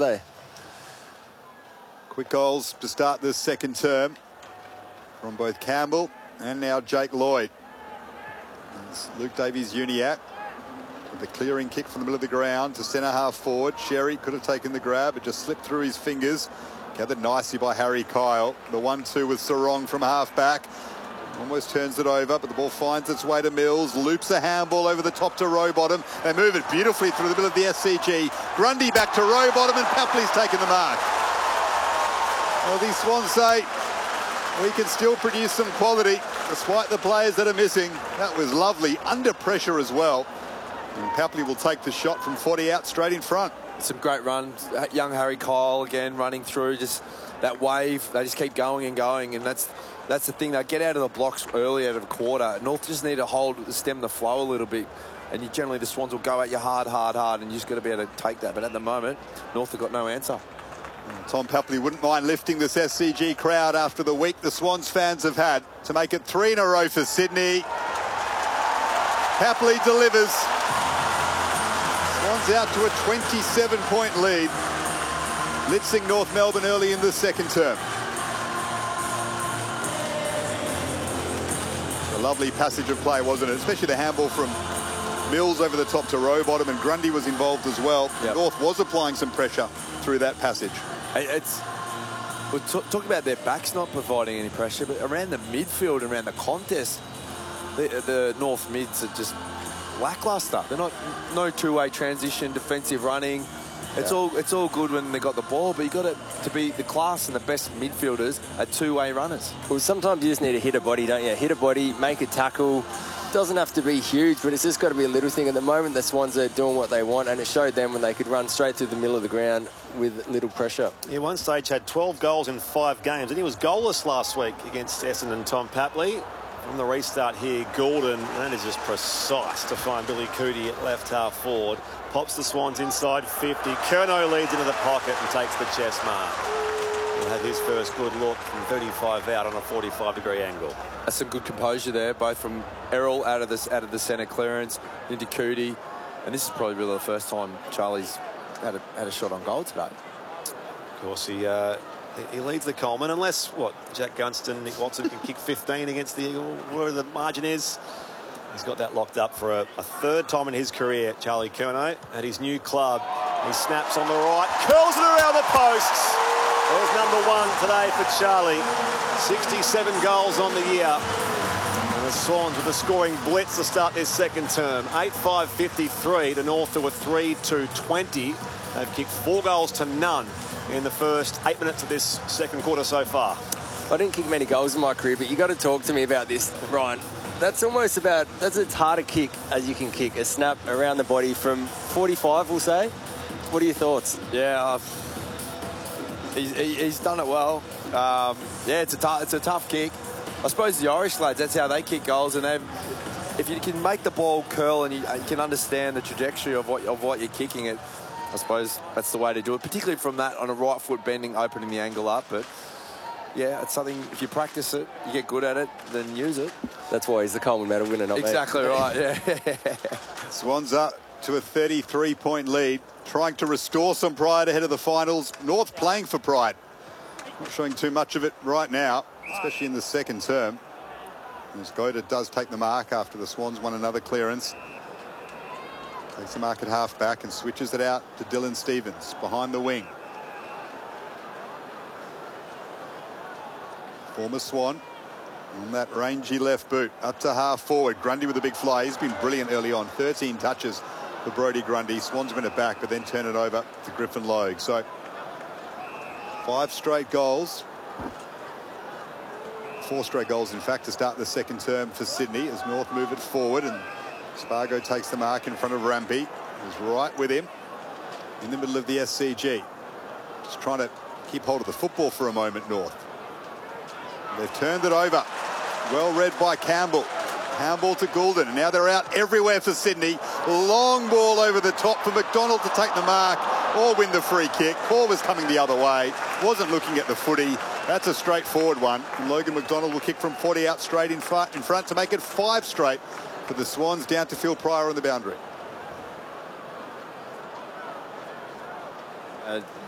they? Quick goals to start this second term from both Campbell and now Jake Lloyd. It's Luke Davies-Uniacke with the clearing kick from the middle of the ground to centre half forward. Sherry could have taken the grab, it just slipped through his fingers. Gathered nicely by Harry Kyle. The 1-2 with Sarong from half back. Almost turns it over, but the ball finds its way to Mills. Loops a handball over the top to Rowbottom. They move it beautifully through the middle of the SCG. Grundy back to Rowbottom, and Papley's taken the mark. Well, these Swans say we can still produce some quality despite the players that are missing. That was lovely, under pressure as well. And Papley will take the shot from 40 out straight in front. Some great runs. Young Harry Kyle again running through, just that wave. They just keep going and going, and that's the thing. They get out of the blocks early out of a quarter. North just need to stem the flow a little bit, and generally the Swans will go at you hard, and you just got to be able to take that. But at the moment, North have got no answer. Tom Papley wouldn't mind lifting this SCG crowd after the week the Swans fans have had to make it 3 in a row for Sydney. Papley delivers. Swans out to a 27-point lead. Blitzing North Melbourne early in the second term. A lovely passage of play, wasn't it? Especially the handball from Mills over the top to Rowbottom, and Grundy was involved as well. Yep. North was applying some pressure through that passage. We're talking about their backs not providing any pressure, but around the midfield, around the contest, the North mids are just lackluster. They're no two-way transition, defensive running. It's all good when they got the ball, but you got to be the class and the best midfielders are two-way runners. Well, sometimes you just need to hit a body, don't you? Hit a body, make a tackle. Doesn't have to be huge, but it's just got to be a little thing. At the moment, the Swans are doing what they want, and it showed them when they could run straight through the middle of the ground with little pressure. Yeah, one stage had 12 goals in 5 games, and he was goalless last week against Essendon. Tom Papley. From the restart here, Goulden, that is just precise to find Billy Cootie at left half forward. Pops the Swans inside 50. Curnow leads into the pocket and takes the chest mark. He'll have his first good look from 35 out on a 45-degree angle. That's some good composure there, both from Errol out of the centre clearance into Cootie, and this is probably really the first time Charlie's had a shot on goal today. Of course, he leads the Coleman, unless, Jack Gunston, Nick Watson can kick 15 against the Eagle, where the margin is. He's got that locked up for a third time in his career, Charlie Curnow, at his new club. He snaps on the right, curls it around the posts. There's number 1 today for Charlie. 67 goals on the year. And the Swans with a scoring blitz to start this second term. 8-5-53 to North to a 3-2-20. They've kicked 4 goals to none in the first 8 minutes of this second quarter so far. I didn't kick many goals in my career, but you got to talk to me about this, Ryan. That's as hard a kick as you can kick. A snap around the body from 45, we'll say. What are your thoughts? Yeah, he's done it well. Yeah, it's a tough kick. I suppose the Irish lads, that's how they kick goals, and if you can make the ball curl and you can understand the trajectory of what you're kicking it, I suppose that's the way to do it, particularly from that on a right foot bending, opening the angle up. But yeah, it's something, if you practice it, you get good at it, then use it. That's why he's the Coleman medal winner, not exactly me. Right, yeah. Swans up to a 33-point lead, trying to restore some pride ahead of the finals. North playing for pride. Not showing too much of it right now, especially in the second term. As Goda does take the mark after the Swans won another clearance. Takes the mark at half back and switches it out to Dylan Stevens behind the wing. Former Swan on that rangy left boot up to half forward. Grundy with a big fly. He's been brilliant early on. 13 touches for Brodie Grundy. Swans win it back, but then turn it over to Griffin Logue. So 5 straight goals. 4 straight goals, in fact, to start the second term for Sydney as North move it forward, and Spargo takes the mark in front of Rampy. He's right with him in the middle of the SCG. Just trying to keep hold of the football for a moment, North. They've turned it over. Well read by Campbell. Handball to Goulden, and now they're out everywhere for Sydney. Long ball over the top for McDonald to take the mark or win the free kick. Ball was coming the other way. Wasn't looking at the footy. That's a straightforward one. And Logan McDonald will kick from 40 out straight in front to make it 5 straight for the Swans, down to Phil Pryor on the boundary.